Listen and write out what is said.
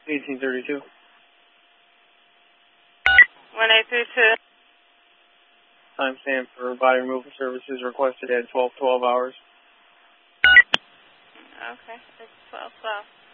1832. 1832. Timestamp for body removal services requested at 12:12 hours. Okay, it's 12:12.